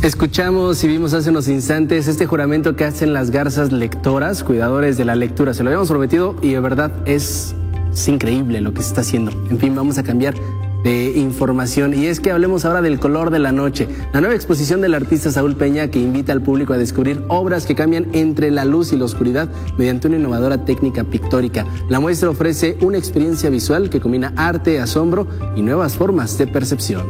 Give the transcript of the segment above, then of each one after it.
Escuchamos y vimos hace unos instantes este juramento que hacen las garzas lectoras, cuidadores de la lectura. Se lo habíamos prometido y de verdad es increíble lo que se está haciendo. En fin, vamos a cambiar de información y es que hablemos ahora del color de la noche, la nueva exposición del artista Saúl Peña que invita al público a descubrir obras que cambian entre la luz y la oscuridad mediante una innovadora técnica pictórica. La muestra ofrece una experiencia visual que combina arte, asombro y nuevas formas de percepción.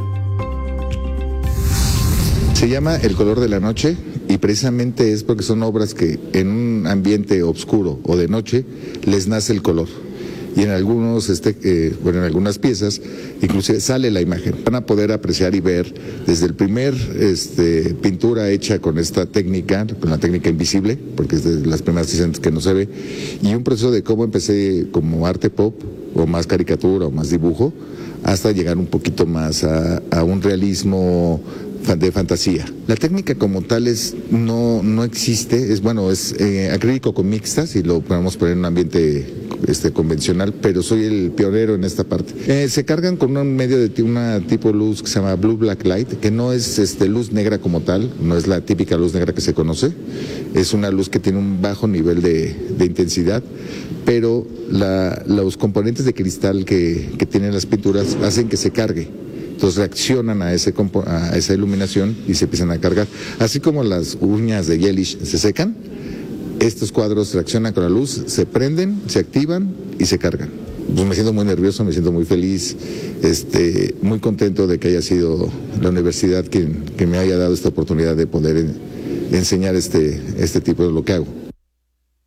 Se llama El color de la noche y precisamente es porque son obras que en un ambiente oscuro o de noche les nace el color. Y en algunos, en algunas piezas, inclusive sale la imagen. Van a poder apreciar y ver desde el primer pintura hecha con esta técnica, con la técnica invisible, porque es de las primeras que no se ve, y un proceso de cómo empecé como arte pop, o más caricatura, o más dibujo, hasta llegar un poquito más a un realismo de fantasía. La técnica como tal no existe, es acrílico con mixtas y lo podemos poner en un ambiente convencional, pero soy el pionero en esta parte. Se cargan con un medio de una tipo luz que se llama Blue Black Light, que no es luz negra como tal, no es la típica luz negra que se conoce, es una luz que tiene un bajo nivel de intensidad, pero los componentes de cristal que tienen las pinturas hacen que se cargue. Entonces reaccionan a esa iluminación y se empiezan a cargar. Así como las uñas de Yelish se secan, estos cuadros reaccionan con la luz, se prenden, se activan y se cargan. Pues me siento muy nervioso, me siento muy feliz, muy contento de que haya sido la universidad que me haya dado esta oportunidad de poder enseñar este tipo de lo que hago.